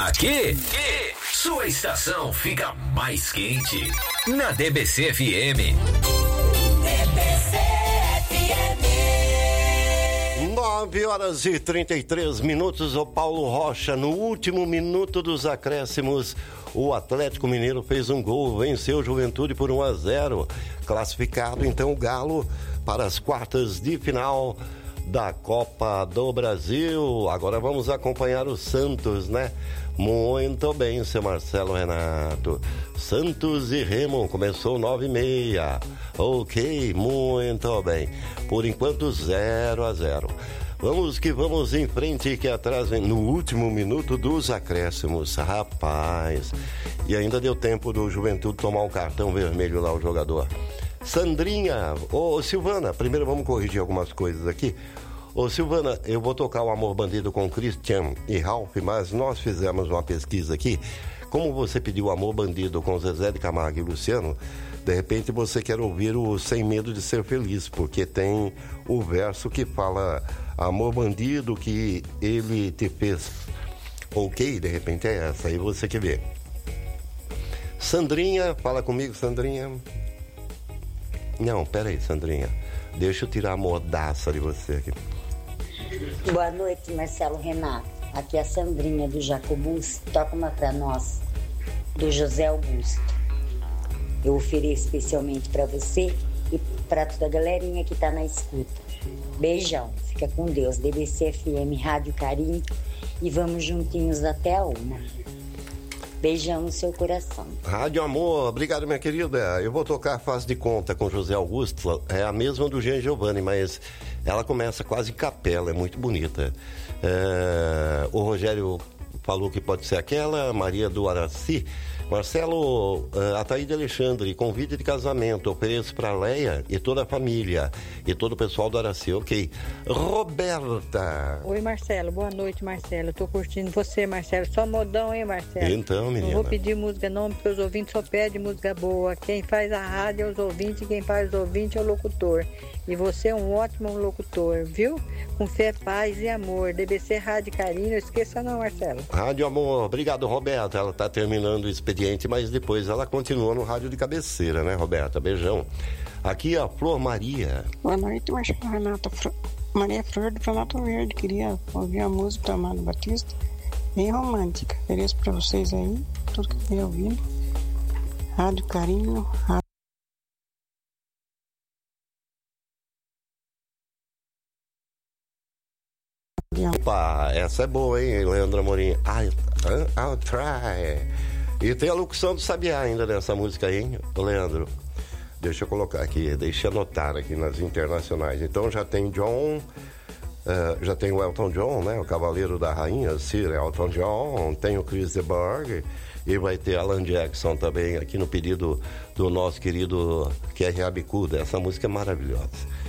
Aqui, sua estação fica mais quente. Na DBC FM. DBC FM. 9h33. O Paulo Rocha, no último minuto dos acréscimos, o Atlético Mineiro fez um gol, venceu o Juventude por 1-0. Classificado, então, o Galo para as quartas de final da Copa do Brasil. Agora vamos acompanhar o Santos, né? Muito bem, seu Marcelo Renato. Santos e Remo começou 9h30. Ok, muito bem. Por enquanto 0-0. Vamos que vamos em frente, que atrás vem no último minuto dos acréscimos. Rapaz, e ainda deu tempo do Juventude tomar um cartão vermelho lá, o jogador. Sandrinha, ô Silvana, primeiro vamos corrigir algumas coisas aqui. Ô Silvana, eu vou tocar o Amor Bandido com Christian e Ralph, mas nós fizemos uma pesquisa aqui. Como você pediu Amor Bandido com Zezé de Camargo e Luciano, de repente você quer ouvir o Sem Medo de Ser Feliz, porque tem o verso que fala Amor Bandido que ele te fez. Ok, de repente é essa, aí você quer ver. Sandrinha, fala comigo, Sandrinha. Não, peraí, Sandrinha. Deixa eu tirar a mordaça de você aqui. Boa noite, Marcelo Renato. Aqui é a Sandrinha do Jacobus. Toca uma pra nós, do José Augusto. Eu ofereço especialmente pra você e pra toda a galerinha que tá na escuta. Beijão, fica com Deus. DBC FM, Rádio Carinho. E vamos juntinhos até a 1. Beijão no seu coração. Rádio Amor, obrigado, minha querida. Eu vou tocar Faz de Conta com José Augusto. É a mesma do Jean Giovanni, mas ela começa quase em capela, é muito bonita. O Rogério falou que pode ser aquela, Maria do Araci. Marcelo, Ataíde Alexandre, convite de casamento, ofereço para Leia e toda a família e todo o pessoal do Araci, ok. Roberta. Oi, Marcelo, boa noite, Marcelo, eu tô curtindo você, Marcelo, só modão, hein, Marcelo? Então, menina. Não vou pedir música não, porque os ouvintes só pedem música boa, quem faz a rádio é os ouvintes, quem faz os ouvintes é o locutor, e você é um ótimo locutor, viu? Com fé, paz e amor, DBC Rádio Carinho, não esqueça não, Marcelo. Rádio Amor, obrigado, Roberta, ela tá terminando o expediente, mas depois ela continua no rádio de cabeceira, né, Roberta? Beijão. Aqui a Flor Maria. Boa noite, Marcelo Renato. Maria Flor do Planalto Verde. Queria ouvir a música do Amado Batista, bem romântica. Ofereço pra vocês aí, tudo que eu ouvindo. Rádio Carinho, Rádio... Opa, essa é boa, hein, Leandro Amorim? I'll try. E tem a locução do Sabiá ainda nessa música aí, hein, Leandro? Deixa eu colocar aqui, deixa eu anotar aqui nas internacionais. Então já tem John, já tem o Elton John, né? O Cavaleiro da Rainha, Sir Elton John, tem o Chris de Burgh e vai ter Alan Jackson também aqui no pedido do nosso querido Kerry Bicuda. Essa música é maravilhosa.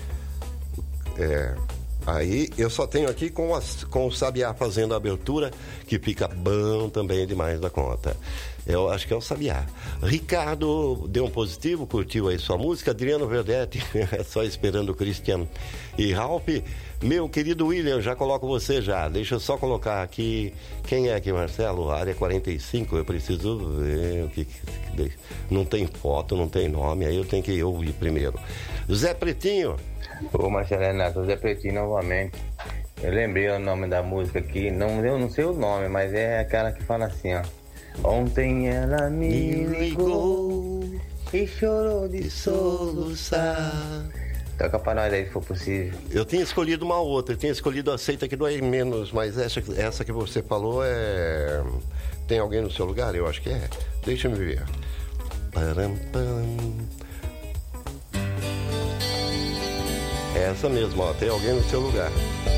Aí eu só tenho aqui com o Sabiá fazendo a abertura, que fica bom também demais da conta. Eu acho que é o Sabiá. Ricardo deu um positivo, curtiu aí sua música. Adriano Verdetti, só esperando o Christian e Ralph. Meu querido William, já coloco você já. Deixa eu só colocar aqui. Quem é aqui, Marcelo? Área 45, eu preciso ver o que. Não tem foto, não tem nome, aí eu tenho que ouvir primeiro. Zé Pretinho. Ô Marcelo Renato, Zé Pretinho novamente. Eu lembrei o nome da música aqui, eu não sei o nome, mas é aquela que fala assim, ó. Ontem ela me ligou e chorou de soluçar. Toca pra nós aí, se for possível. Eu tinha escolhido uma outra, eu tinha escolhido Aceita que Dói Menos, mas essa que você falou é... Tem alguém no seu lugar? Eu acho que é. Deixa eu me ver. Param, param. É essa mesmo, ó. Tem alguém no seu lugar.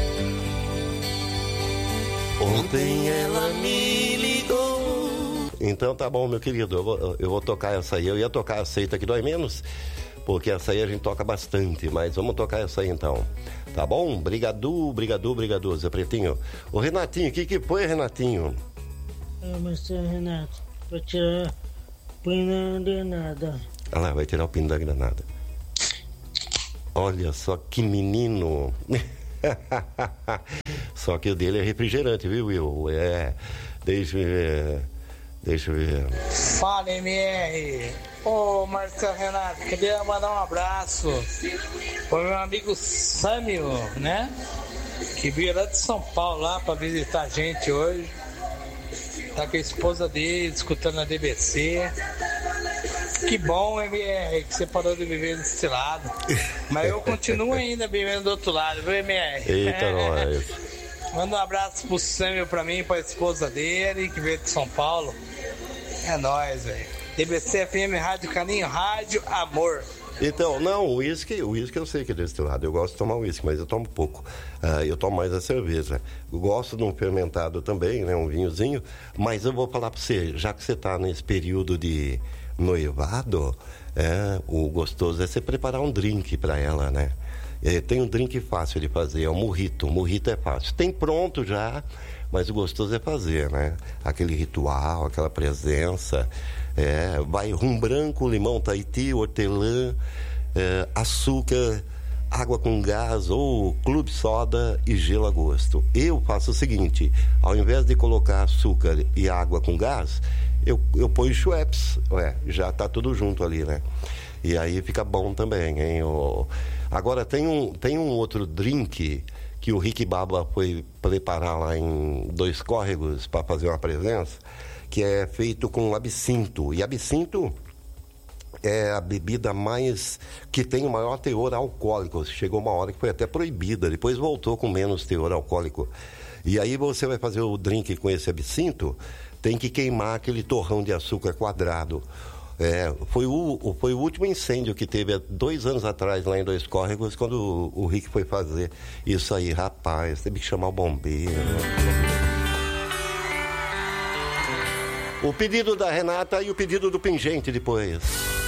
Ontem ela me ligou. Então tá bom, meu querido. Eu vou tocar essa aí. Eu ia tocar Aceita que Dói Menos, porque essa aí a gente toca bastante, mas vamos tocar essa aí então. Tá bom? Brigadu, Zé Pretinho. Ô Renatinho, o que foi, Renatinho? Marcelo Renato, vai tirar o pino da granada. Ah lá, vai tirar o pino da granada. Olha só que menino. Só que o dele é refrigerante, viu, Will? Deixa eu ver. Fala, MR. Ô, Marcelo Renato, queria mandar um abraço pro meu amigo Sâmio, né? Que veio lá de São Paulo lá pra visitar a gente hoje. Tá com a esposa dele, escutando a DBC. Que bom, MR, que você parou de viver desse lado. Mas eu continuo ainda vivendo do outro lado, viu, MR? Eita, nós. Manda um abraço pro Sâmio pra mim, pra esposa dele, que veio de São Paulo. É nóis, velho. DBC FM, Rádio Caninho, Rádio Amor. Então, não, o uísque eu sei que é desse lado. Eu gosto de tomar uísque, mas eu tomo pouco. Eu tomo mais a cerveja. Eu gosto de um fermentado também, né? Um vinhozinho. Mas eu vou falar pra você, já que você tá nesse período de noivado, o gostoso é você preparar um drink pra ela, né? Tem um drink fácil de fazer, é o mojito. O mojito é fácil. Tem pronto já, mas o gostoso é fazer, né? Aquele ritual, aquela presença. Vai rum branco, limão Tahiti, hortelã, açúcar, água com gás ou clube soda e gelo a gosto. Eu faço o seguinte, ao invés de colocar açúcar e água com gás, eu ponho Schweppes, já tá tudo junto ali, né? E aí fica bom também, hein? Agora tem um outro drink que o Rick Baba foi preparar lá em Dois Córregos para fazer uma presença, que é feito com absinto. E absinto é a bebida que tem o maior teor alcoólico. Chegou uma hora que foi até proibida, depois voltou com menos teor alcoólico. E aí você vai fazer o drink com esse absinto, tem que queimar aquele torrão de açúcar quadrado. Foi o último incêndio que teve há 2 anos atrás lá em Dois Córregos, quando o Rick foi fazer isso aí. Rapaz, teve que chamar o bombeiro. O pedido da Renata e o pedido do Pingente depois.